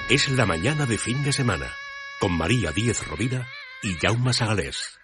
Es la mañana de fin de semana, con María Díez Rovira y Jaume Sagalés.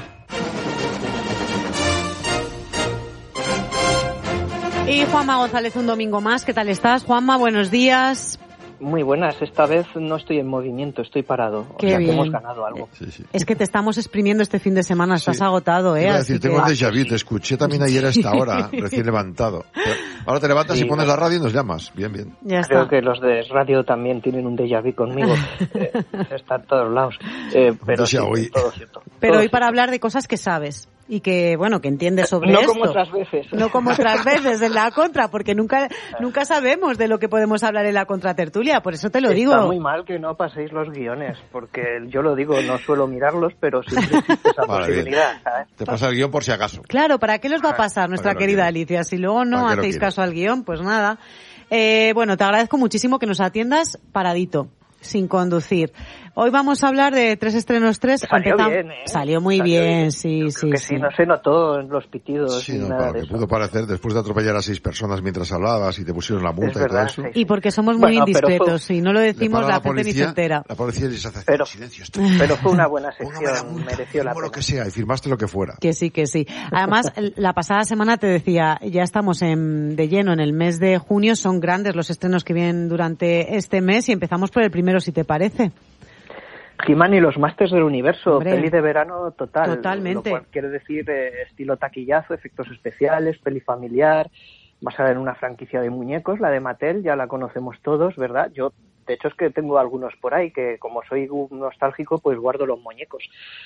Y Juanma González un domingo más. ¿Qué tal estás, Juanma? Buenos días. Muy buenas, esta vez no estoy en movimiento, estoy parado. Qué bien. Que hemos ganado algo. Sí. Es que te estamos exprimiendo este fin de semana, estás agotado, ¿eh? Iba a decir, Así tengo que... un déjà vu, te escuché también ayer a esta hora, recién levantado. Ahora te levantas y pones la radio y nos llamas. Bien. Ya Creo está. que los de radio también tienen un déjà vu conmigo. Están todos lados. Pero sí, todo cierto. Pero todo hoy para cierto. hablar de cosas que sabes y que, bueno, que entiendes sobre no esto. como otras veces. No como otras veces en la contra, porque nunca sabemos de lo que podemos hablar en la contratertulia, por eso te lo digo. Está muy mal que no paséis los guiones, porque yo lo digo, no suelo mirarlos, pero siempre existe esa posibilidad, ¿sabes? Te pasa el guión por si acaso. Claro, ¿para qué los va a pasar nuestra querida Alicia? Si luego no hacéis caso al guión, pues nada. Bueno, te agradezco muchísimo que nos atiendas paradito, sin conducir. Hoy vamos a hablar de 3 estrenos 3. Salió bien, ¿eh? Salió muy bien, sí. No se notó en los pitidos Sí, ni no, nada claro, de que eso. pudo parecer después de atropellar a 6 personas mientras hablabas y te pusieron la multa Es verdad, y todo eso. sí. Y porque somos muy indiscretos, si no lo Le decimos para la gente ni se entera. La policía les hace Pero- silencio. Pero fue una buena Póngame sección, la multa, mereció la firmo lo pena. que sea y firmaste lo que fuera. Que sí. Además, la pasada semana te decía, ya estamos de lleno en el mes de junio, son grandes los estrenos que vienen durante este mes y empezamos por el primero, si te parece. He-Man y los Masters del Universo, Hombre, peli de verano total. totalmente. Lo cual quiere decir estilo taquillazo, efectos especiales, peli familiar, basada en una franquicia de muñecos, la de Mattel, ya la conocemos todos, ¿verdad? Yo, de hecho, es que tengo algunos por ahí que, como soy un nostálgico, pues guardo los muñecos.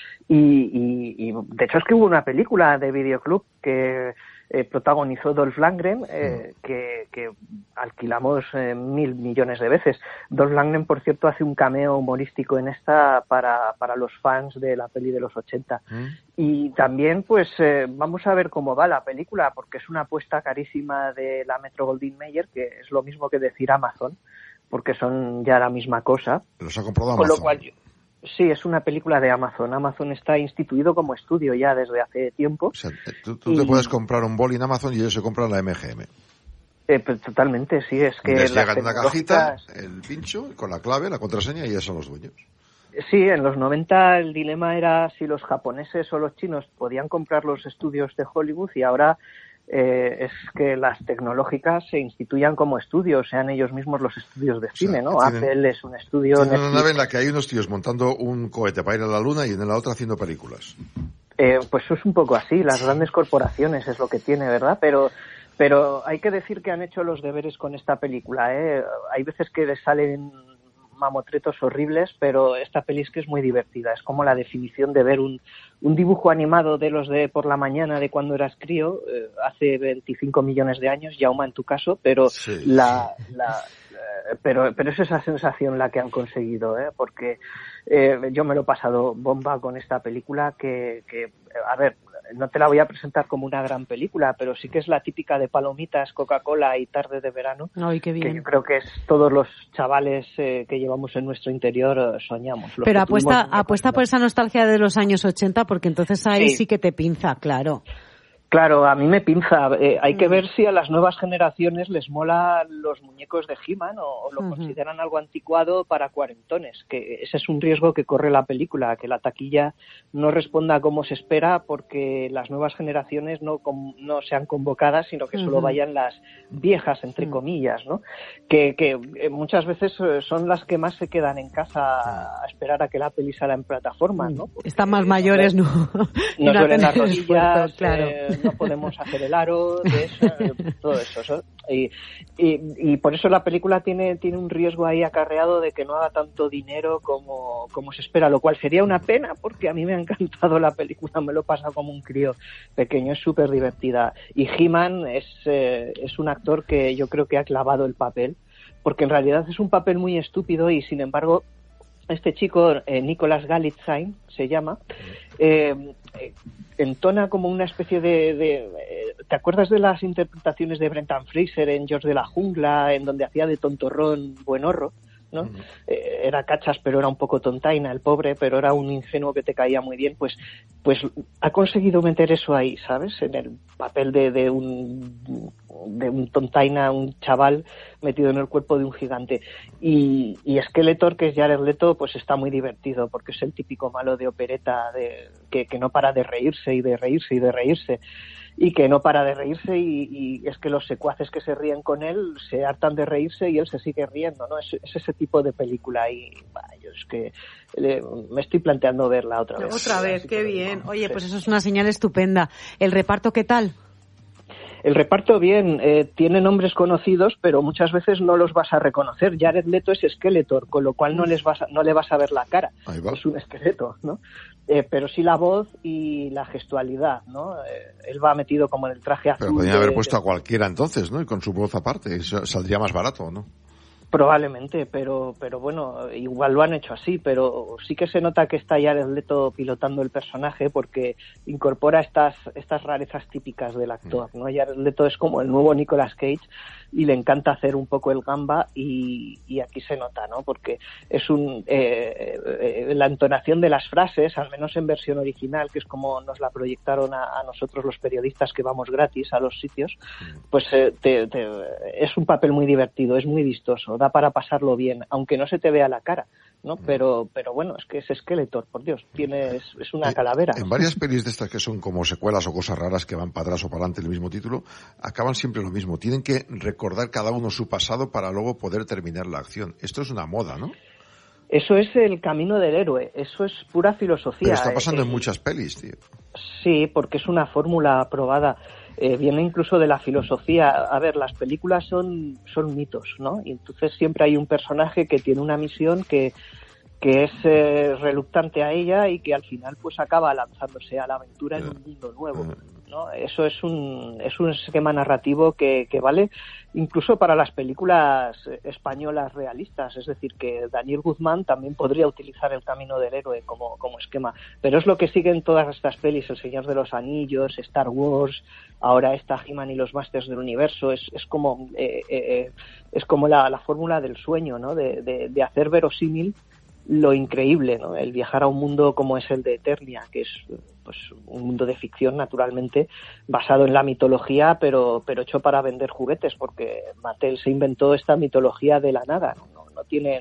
Y de hecho es que hubo una película de videoclub que protagonizó Dolph Lundgren, que alquilamos 1.000 millones de veces. Dolph Lundgren, por cierto, hace un cameo humorístico en esta para los fans de la peli de los 80. Y también, pues, vamos a ver cómo va la película, porque es una apuesta carísima de la Metro-Goldwyn-Mayer, que es lo mismo que decir Amazon, porque son ya la misma cosa. Los ha comprado Con Amazon. lo cual, sí, es una película de Amazon. Amazon está instituido como estudio ya desde hace tiempo. O sea, tú te puedes comprar un boli en Amazon y ellos se compran la MGM. Pues totalmente, sí, es que Les las llega en una cajita, tecnológicas... el pincho, con la clave, la contraseña y ya son los dueños. Sí, en los 90 el dilema era si los japoneses o los chinos podían comprar los estudios de Hollywood y ahora es que las tecnológicas se instituyan como estudios, sean ellos mismos los estudios de cine, ¿no? Apple es un estudio... Tienen una nave en la que hay unos tíos montando un cohete para ir a la luna y en la otra haciendo películas. Pues eso es un poco así, las grandes corporaciones es lo que tiene, ¿verdad? Pero hay que decir que han hecho los deberes con esta película, ¿eh? Hay veces que les salen mamotretos horribles, pero esta peli es que es muy divertida. Es como la definición de ver un dibujo animado de los de por la mañana de cuando eras crío, hace 25 millones de años, Jaume en tu caso, pero Sí, pero es esa sensación la que han conseguido, porque yo me lo he pasado bomba con esta película que a ver, no te la voy a presentar como una gran película, pero sí que es la típica de palomitas, Coca-Cola y tarde de verano. Ay, qué bien. Que yo creo que es todos los chavales que llevamos en nuestro interior soñamos. Pero apuesta por esa nostalgia de los años 80, porque entonces ahí sí que te pinza, claro. Claro, a mí me pinza. Hay que ver si a las nuevas generaciones les mola los muñecos de He-Man o lo consideran algo anticuado para cuarentones, que ese es un riesgo que corre la película, que la taquilla no responda como se espera porque las nuevas generaciones no sean convocadas, sino que solo vayan las viejas, entre comillas, ¿no? Que muchas veces son las que más se quedan en casa a esperar a que la peli salga en plataformas, ¿no? Porque están más mayores, no duelen las rodillas, claro. No podemos hacer el aro, de eso, todo eso. Y por eso la película tiene un riesgo ahí acarreado de que no haga tanto dinero como se espera, lo cual sería una pena porque a mí me ha encantado la película, me lo he pasado como un crío pequeño, es súper divertida. Y He-Man es un actor que yo creo que ha clavado el papel, porque en realidad es un papel muy estúpido y sin embargo este chico, Nicholas Galitzine se llama, entona como una especie de ¿te acuerdas de las interpretaciones de Brendan Fraser en George de la Jungla, en donde hacía de tontorrón buenorro, ¿no? Era cachas, pero era un poco tontaina el pobre, pero era un ingenuo que te caía muy bien, pues ha conseguido meter eso ahí, ¿sabes? En el papel de un un tontaina, un chaval metido en el cuerpo de un gigante. Y Skeletor, que es Jared Leto, pues está muy divertido, porque es el típico malo de opereta que no para de reírse y de reírse y de reírse. Y que no para de reírse y es que los secuaces que se ríen con él se hartan de reírse y él se sigue riendo, ¿no? Es ese tipo de película y yo es que me estoy planteando verla otra vez. Otra vez, qué bien. Oye, pues eso es una señal estupenda. ¿El reparto qué tal? El reparto bien, tiene nombres conocidos, pero muchas veces no los vas a reconocer. Jared Leto es Skeletor, con lo cual no le vas a ver la cara. Es un esqueleto, ¿no? Pero sí la voz y la gestualidad, ¿no? Él va metido como en el traje azul. Pero podrían haber puesto a cualquiera entonces, ¿no? Y con su voz aparte, saldría más barato, ¿no? Probablemente, pero bueno, igual lo han hecho así, pero sí que se nota que está Jared Leto pilotando el personaje porque incorpora estas rarezas típicas del actor, ¿no? Jared Leto es como el nuevo Nicolas Cage y le encanta hacer un poco el gamba y aquí se nota, ¿no? Porque es la entonación de las frases, al menos en versión original, que es como nos la proyectaron a nosotros los periodistas que vamos gratis a los sitios, pues es un papel muy divertido, es muy vistoso, da para pasarlo bien, aunque no se te vea la cara, ¿no? Pero bueno, es que es Skeletor, por Dios, es una calavera. En varias pelis de estas que son como secuelas o cosas raras que van para atrás o para adelante el mismo título, acaban siempre lo mismo. Tienen que recordar cada uno su pasado para luego poder terminar la acción. Esto es una moda, ¿no? Eso es el camino del héroe, eso es pura filosofía. Pero está pasando en muchas pelis, tío. Sí, porque es una fórmula aprobada. Viene incluso de la filosofía. A ver, las películas son mitos, ¿no? Y entonces siempre hay un personaje que tiene una misión que es reluctante a ella y que al final pues acaba lanzándose a la aventura en un mundo nuevo, ¿no? Eso es un esquema narrativo que vale incluso para las películas españolas realistas, es decir, que Daniel Guzmán también podría utilizar el camino del héroe como esquema, pero es lo que siguen todas estas pelis, El Señor de los Anillos, Star Wars, ahora está He-Man y los Masters del Universo, es como la fórmula del sueño, ¿no? De hacer verosímil lo increíble, ¿no? El viajar a un mundo como es el de Eternia, que es pues un mundo de ficción naturalmente basado en la mitología, pero hecho para vender juguetes, porque Mattel se inventó esta mitología de la nada, no tiene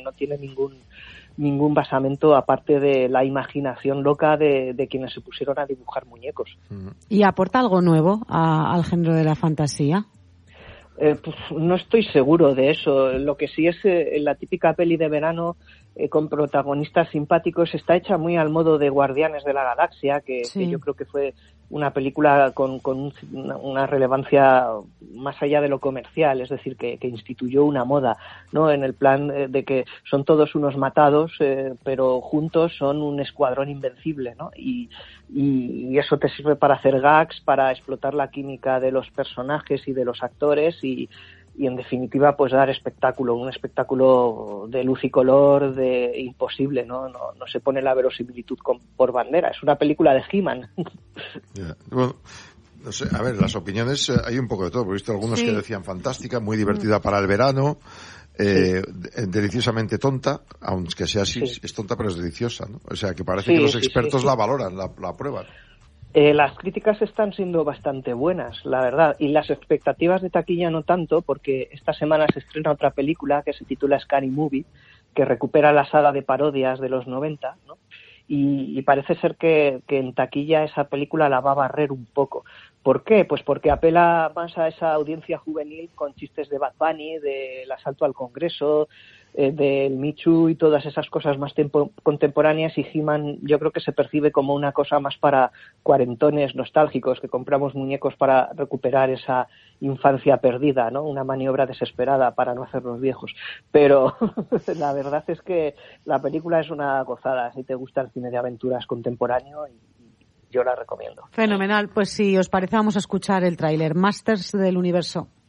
ningún basamento aparte de la imaginación loca de quienes se pusieron a dibujar muñecos. ¿Y aporta algo nuevo al género de la fantasía? Pues no estoy seguro de eso. Lo que sí es la típica peli de verano con protagonistas simpáticos, está hecha muy al modo de Guardianes de la Galaxia, que yo creo que fue una película con una relevancia más allá de lo comercial, es decir, que instituyó una moda, ¿no? En el plan de que son todos unos matados, pero juntos son un escuadrón invencible, ¿no? Y eso te sirve para hacer gags, para explotar la química de los personajes y de los actores y en definitiva pues dar espectáculo, un espectáculo de luz y color, de imposible, no se pone la verosimilitud por bandera, es una película de He-Man. Yeah. Bueno, no sé, a ver, las opiniones hay un poco de todo, porque he visto algunos que decían fantástica, muy divertida para el verano, deliciosamente tonta, aunque sea así, es tonta pero es deliciosa, ¿no? O sea que parece que los expertos la valoran, la aprueban. Las críticas están siendo bastante buenas, la verdad, y las expectativas de taquilla no tanto, porque esta semana se estrena otra película que se titula Scary Movie, que recupera la saga de parodias de los 90, ¿no? Y parece ser que en taquilla esa película la va a barrer un poco. ¿Por qué? Pues porque apela más a esa audiencia juvenil con chistes de Bad Bunny, del asalto al Congreso, del Michu y todas esas cosas más contemporáneas, y He-Man yo creo que se percibe como una cosa más para cuarentones nostálgicos que compramos muñecos para recuperar esa infancia perdida, ¿no? Una maniobra desesperada para no hacernos viejos. Pero la verdad es que la película es una gozada si te gusta el cine de aventuras contemporáneo, y yo la recomiendo. Fenomenal. Pues si os parece vamos a escuchar el tráiler Masters del Universo.